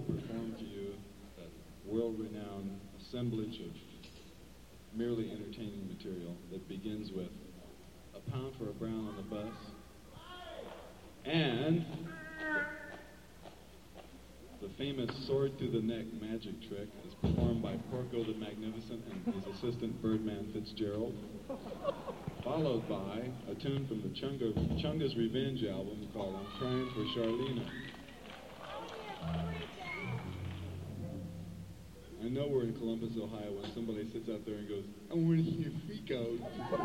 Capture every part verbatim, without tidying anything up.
perform to you that world-renowned assemblage of merely entertaining material that begins with A Pound for a Brown on the Bus and the famous sword through the neck magic trick is performed by Porco the Magnificent and his assistant Birdman Fitzgerald, followed by a tune from the Chunga, Chunga's Revenge album called I'm Crying for Charlena. I know we're in Columbus, Ohio, when somebody sits out there and goes, I want to hear Freak Out.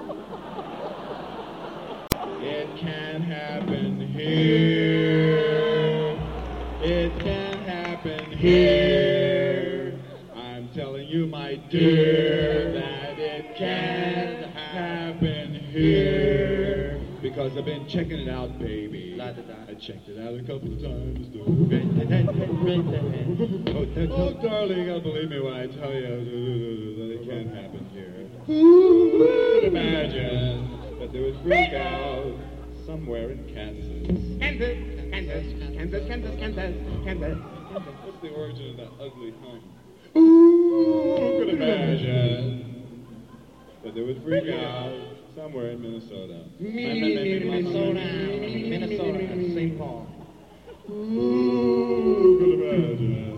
It can happen here. It can happen here. I'm telling you, my dear, that it can happen here. Because I've been checking it out, baby. I checked it out a couple of times, too. Oh, darling, I'll believe me when I tell you that it can happen here. Who would imagine that there was freak out somewhere in Kansas? Kansas, Kansas, Kansas, Kansas, Kansas, Kansas. What's the origin of that ugly hum? Who could imagine that there was freak out somewhere in Minnesota? Minnesota, Minnesota, Saint Paul. Who could imagine